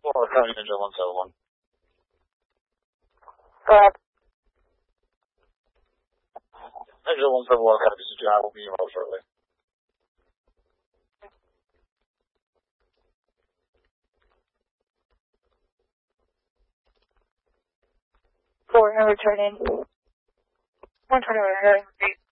Or County Ninja 171. Go ahead. Ninja 171 got a piece of job. Will be emailed shortly. So we're going to return in 121.